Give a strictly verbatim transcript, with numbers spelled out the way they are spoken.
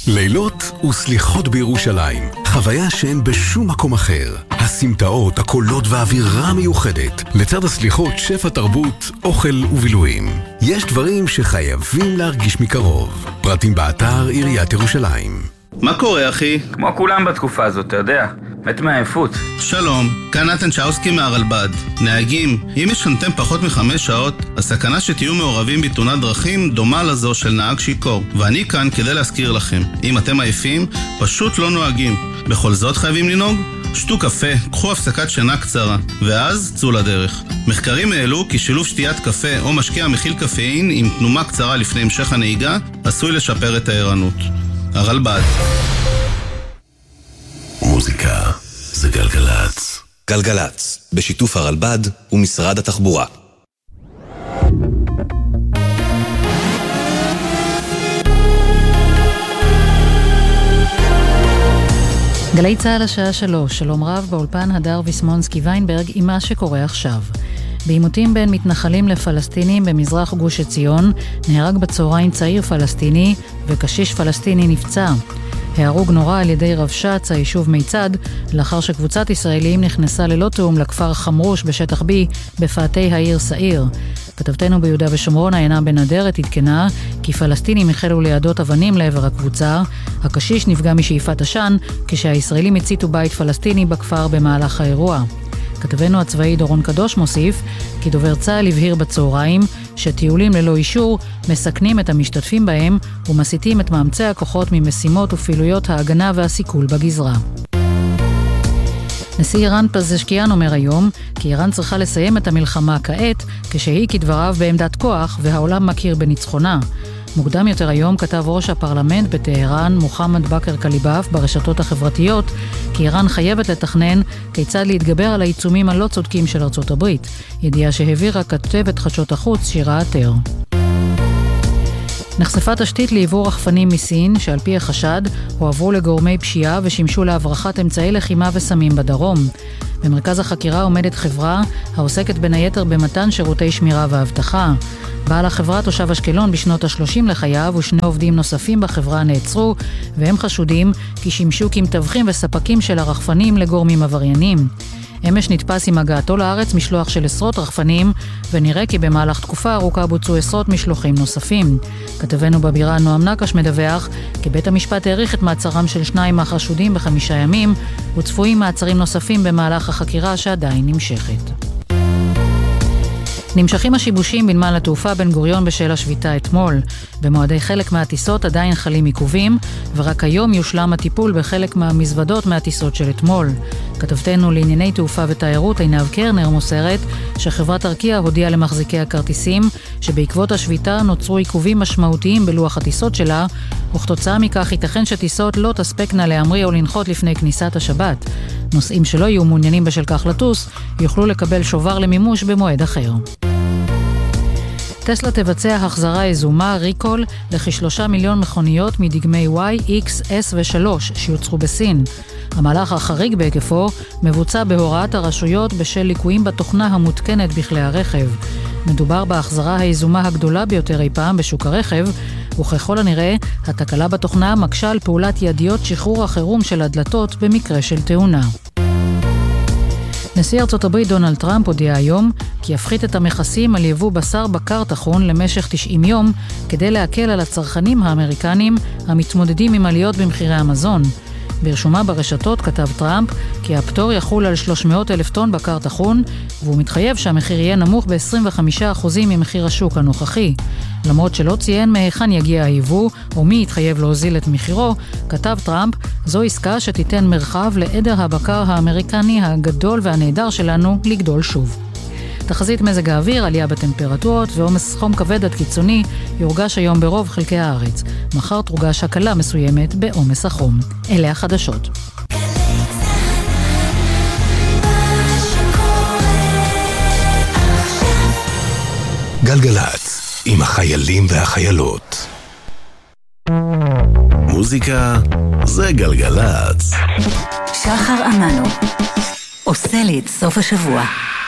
לילות וסליחות בירושלים, חוויה שאין בשום מקום אחר. הסמטאות, הקולות והאווירה מיוחדת. לצד הסליחות, שפע תרבות, אוכל ובילויים. יש דברים שחייבים להרגיש מקרוב. פרטים באתר עיריית ירושלים. מה קורה, אחי? כמו כולם בתקופה הזאת, אתה יודע. מת מהעייפות. שלום, כאן נתן צ'אוסקי מהרלב"ד. נהגים, אם ישנתם פחות מחמש שעות, הסכנה שתהיו מעורבים בתאונת דרכים דומה לזו של נהג שיכור. ואני כאן כדי להזכיר לכם, אם אתם עייפים, פשוט לא נוהגים. בכל זאת חייבים לנהוג? שתו קפה, קחו הפסקת שינה קצרה, ואז צאו לדרך. מחקרים העלו כי שילוב שתיית קפה או משקה המכיל קפאין עם תנומה קצרה לפני המשך הנהיגה, עשוי לשפר את הערנות. הרלב"ד. מוזיקה זה גלגלץ. גלגלץ, בשיתוף הרלב"ד ומשרד התחבורה. גלי צהל השעה שלוש, שלום רב באולפן הדר ויסמונסקי ויינברג עם מה שקורה עכשיו. בעימותים בין מתנחלים לפלסטינים במזרח גוש עציון, נהרג בצהריים צעיר פלסטיני וקשיש פלסטיני נפצע. ההרוג נורא על ידי רבש"ץ היישוב מיצד, לאחר שקבוצת ישראלים נכנסה ללא תאום לכפר חמרוש בשטח B בפאתי העיר סעיר. כתבתנו ביהודה ושומרון עיינה בן אדרת התקנה כי פלסטינים החלו לידות אבנים לעבר הקבוצה. הקשיש נפגע משאיפת עשן כשהישראלים הציתו בית פלסטיני בכפר במהלך האירוע. כתבנו הצבאי דורון קדוש מוסיף כי דובר צה"ל הבהיר בצהריים שטיולים ללא אישור מסכנים את המשתתפים בהם ומסיתים את מאמצי הכוחות ממשימות ופעילויות ההגנה והסיכול בגזרה. נשיא איראן פזשקיאן אומר היום כי איראן צריכה לסיים את המלחמה כעת כשהיא כדבריו בעמדת כוח והעולם מכיר בניצחונה. מוקדם יותר היום כתב ראש הפרלמנט בטהרן מוחמד בכר קליבאף ברשתות החברתיות כי איראן חייבת לתכנן כיצד להתגבר על העיצומים הלא צודקים של ארצות הברית, ידיעה שהעבירה כתבת חדשות החוץ שירה עטר. נחשפה תשתית לעיבור רחפנים מסין שעל פי החשד הועברו לגורמי פשיעה ושימשו להברחת אמצעי לחימה וסמים בדרום. במרכז החקירה עומדת חברה העוסקת בין היתר במתן שירותי שמירה ואבטחה. בעל החברה תושב אשקלון בשנות ה-שלושים לחייו ושני עובדים נוספים בחברה נעצרו והם חשודים כי שימשו כמתווכים וספקים של הרחפנים לגורמים עבריינים. אמש נתפס עם הגעתו לארץ משלוח של עשרות רחפנים ונראה כי במהלך תקופה ארוכה בוצעו עשרות משלוחים נוספים. כתבנו בבירה נועם נקש מדווח כי בית המשפט העריך את מעצרם של שניים מהחשודים בחמישה ימים וצפויים מעצרים נוספים במהלך החקירה שעדיין נמשכת. נמשכים השיבושים בנמל התעופה בן גוריון בשל השביתה אתמול. במועדי חלק מהטיסות עדיין חלים עיכובים, ורק היום יושלם הטיפול בחלק מהמזוודות מהטיסות של אתמול. כתבתנו לענייני תעופה ותיירות עינב קרנר מוסרת שחברת ארקיע הודיעה למחזיקי הכרטיסים שבעקבות השביתה נוצרו עיכובים משמעותיים בלוח הטיסות שלה, וכתוצאה מכך ייתכן שטיסות לא תספקנה להמריא או לנחות לפני כניסת השבת. נוסעים שלא יהיו מעוניינים בשל כך לטוס יוכלו לקבל שובר למימוש במועד אחר. טסלה תבצע החזרה יזומה ריקול לכשלושה מיליון מכוניות מדגמי Y, X, S ו-שלוש שיוצרו בסין. המהלך החריג בהיקפו מבוצע בהוראת הרשויות בשל ליקויים בתוכנה המותקנת בכלי הרכב. מדובר בהחזרה היזומה הגדולה ביותר אי פעם בשוק הרכב, וככל הנראה התקלה בתוכנה מקשה על פעולת ידיות שחרור החירום של הדלתות במקרה של תאונה. נשיא ארצות הברית דונלד טראמפ הודיע היום כי יפחית את המכסים על יבוא בשר בקר טחון למשך תשעים יום כדי להקל על הצרכנים האמריקנים המתמודדים עם עליות במחירי המזון. ברשומה ברשתות כתב טראמפ כי הפטור יחול על שלוש מאות אלף טון בקר טחון והוא מתחייב שהמחיר יהיה נמוך ב-עשרים וחמישה אחוז ממחיר השוק הנוכחי. למרות שלא ציין מהיכן יגיע היבוא או מי יתחייב להוזיל את מחירו, כתב טראמפ, זו עסקה שתיתן מרחב לעדר הבקר האמריקני הגדול והנהדר שלנו לגדול שוב. תחזית מזג האוויר, עלייה בטמפרטורות ועומס חום כבד עד קיצוני יורגש היום ברוב חלקי הארץ. מחר תורגש הקלה מסוימת בעומס החום. אלה החדשות. גלגלץ עם החיילים והחיילות. מוזיקה זה גלגלץ. שחר אמנו עושה לי את סוף השבוע.